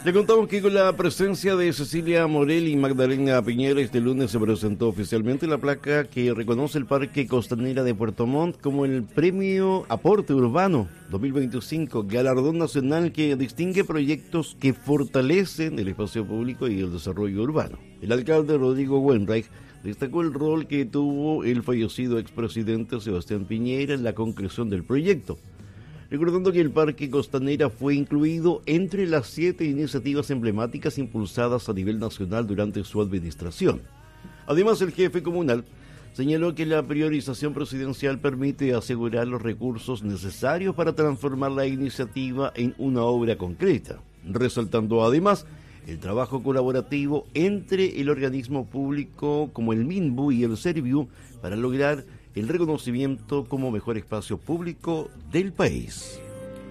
Le contamos que con la presencia de Cecilia Morel y Magdalena Piñera, este lunes se presentó oficialmente la placa que reconoce el Parque Costanera de Puerto Montt como el Premio Aporte Urbano 2025, galardón nacional que distingue proyectos que fortalecen el espacio público y el desarrollo urbano. El alcalde Rodrigo Wenreich destacó el rol que tuvo el fallecido expresidente Sebastián Piñera en la concreción del proyecto, recordando que el Parque Costanera fue incluido entre las 7 iniciativas emblemáticas impulsadas a nivel nacional durante su administración. Además, el jefe comunal señaló que la priorización presidencial permite asegurar los recursos necesarios para transformar la iniciativa en una obra concreta, resaltando además el trabajo colaborativo entre el organismo público como el MINBU y el Serviu para lograr el reconocimiento como mejor espacio público del país.